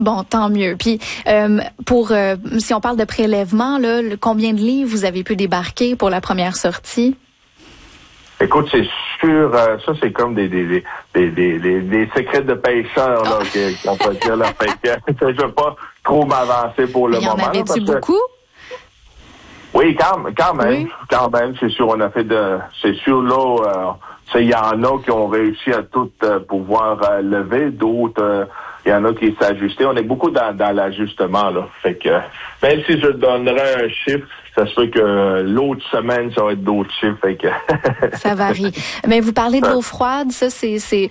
Bon, tant mieux. Puis, si on parle de prélèvement, là, combien de livres vous avez pu débarquer pour la première sortie? Écoute, c'est sûr, ça c'est comme des secrets de pêcheurs là, qu'on peut dire là. Fait que je veux pas trop m'avancer pour le moment. Il y en avait-tu beaucoup? Oui, quand même. Oui. Quand même, c'est sûr, c'est sûr là, il y en a qui ont réussi à tout pouvoir lever, d'autres, il y en a qui s'ajustaient. On est beaucoup dans l'ajustement, là. Fait que, même si je donnerais un chiffre, ça se peut que l'autre semaine, ça va être d'autres chiffres. Fait que ça varie. Mais vous parlez de l'eau froide, ça, c'est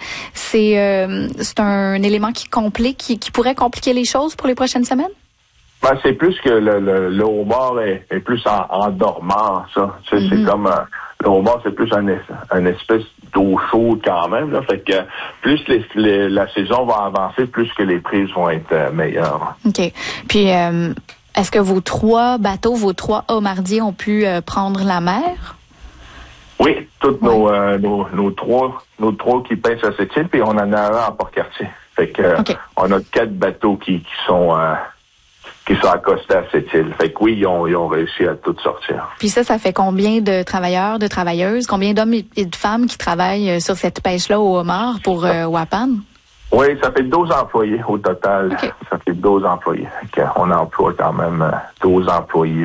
un élément qui pourrait compliquer les choses pour les prochaines semaines? Ben, c'est plus que le homard est plus en dormant, ça. Tu sais, c'est comme le homard, c'est plus une espèce d'eau chaude quand même, là. Fait que plus la saison va avancer, plus que les prises vont être meilleures. OK. Puis est-ce que vos 3 homardiers ont pu prendre la mer? Oui, toutes nos trois qui pêchent à cette île, puis on en a un à Port-Cartier. Fait que on a 4 bateaux qui sont accostés à cette île. Fait que oui, ils ont réussi à tout sortir. Puis ça fait combien de travailleurs, de travailleuses, combien d'hommes et de femmes qui travaillent sur cette pêche-là au homard pour Wapan? Oui, ça fait 12 employés au total. Okay. Ça fait 12 employés. On emploie quand même 12 employés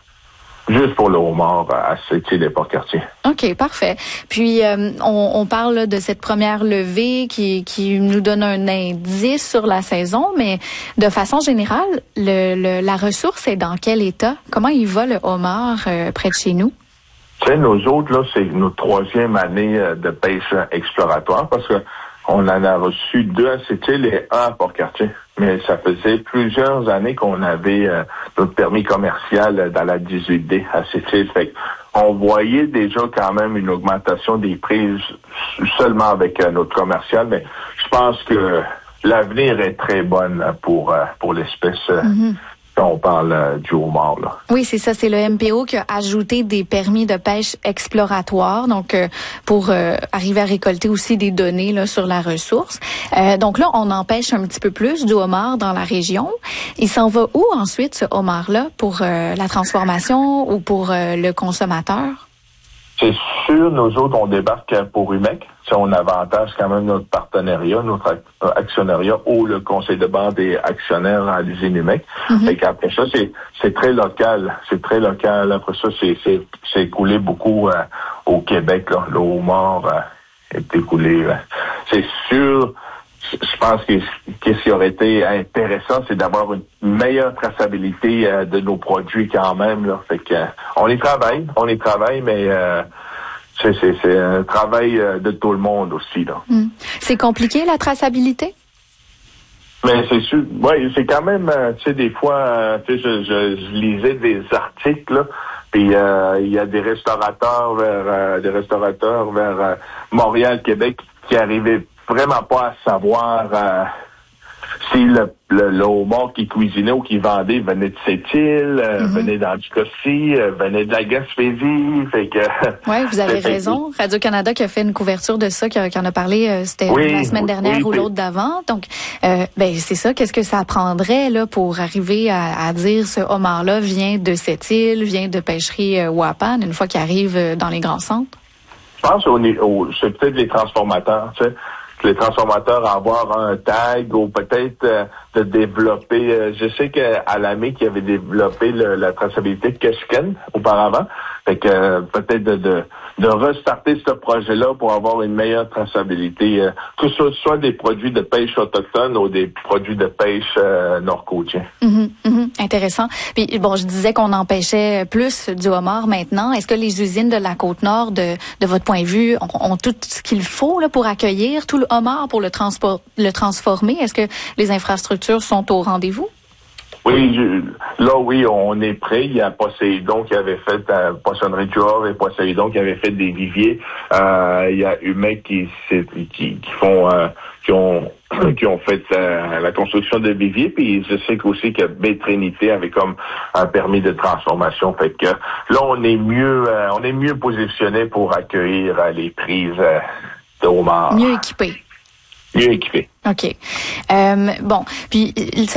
juste pour le homard à cette île et Port-Cartier. OK, parfait. Puis, on parle là, de cette première levée qui nous donne un indice sur la saison, mais de façon générale, la ressource est dans quel état? Comment il va le homard près de chez nous? Tu sais, nous autres, là, c'est notre 3e année de pêche exploratoire parce que on en a reçu 2 à cette île et 1 à Port-Cartier. Mais ça faisait plusieurs années qu'on avait notre permis commercial dans la 18D à cette île. Fait on voyait déjà quand même une augmentation des prises seulement avec notre commercial. Mais je pense que l'avenir est très bon pour l'espèce. On parle du homard, là. Oui, c'est ça. C'est le MPO qui a ajouté des permis de pêche exploratoires, donc pour arriver à récolter aussi des données là sur la ressource. Donc là, on en pêche un petit peu plus du homard dans la région. Il s'en va où ensuite, ce homard-là, pour la transformation ou pour le consommateur? C'est sûr, nous autres, on débarque pour UMEC. On avantage quand même notre partenariat, notre actionnariat ou le conseil de bande des actionnaires à l'usine UMEC. Et qu'après ça, c'est très local. C'est très local. Après ça, c'est écoulé beaucoup au Québec, là. Le homard est écoulé. C'est sûr. Je pense que ce qui aurait été intéressant, c'est d'avoir une meilleure traçabilité de nos produits quand même, là. Fait que on y travaille, mais c'est un travail de tout le monde aussi, là. C'est compliqué, la traçabilité? Mais c'est sûr, oui, c'est quand même, tu sais, des fois, tu sais, je lisais des articles, là, puis il y a des restaurateurs vers Montréal, Québec, qui arrivaient vraiment pas à savoir si le homard qui cuisinait ou qui vendait venait de cette île, venait d'Anticosti, venait de la Gaspésie. Fait que oui, vous avez raison. Radio-Canada qui a fait une couverture de ça, qui en a parlé, c'était la semaine dernière ou l'autre d'avant. Donc, c'est ça. Qu'est-ce que ça prendrait là pour arriver à dire ce homard-là vient de cette île, vient de pêcherie Wapan, une fois qu'il arrive dans les grands centres? Je pense c'est peut-être les transformateurs, tu sais. Les transformateurs avoir un tag ou peut-être de développer. Je sais qu'à l'AME qui avait développé la traçabilité de Kesken auparavant. Fait que peut-être de restarter ce projet-là pour avoir une meilleure traçabilité, que ce soit des produits de pêche autochtones ou des produits de pêche nord-côtiens. Intéressant. Puis bon, je disais qu'on empêchait plus du homard maintenant. Est-ce que les usines de la Côte-Nord, de votre point de vue, ont tout ce qu'il faut là pour accueillir tout le homard, pour le transformer? Est-ce que les infrastructures sont au rendez-vous? Oui, on est prêt. Il y a Poséidon qui avait fait Poissonnerie du Havre et Poséidon qui avait fait des viviers. Il y a UMEC qui ont fait la construction de viviers. Puis je sais aussi que Baie-Trinité avait comme un permis de transformation. Fait que là, on est mieux positionné pour accueillir les prises de homard. Mieux équipé. mieux équipés. OK. Bon, puis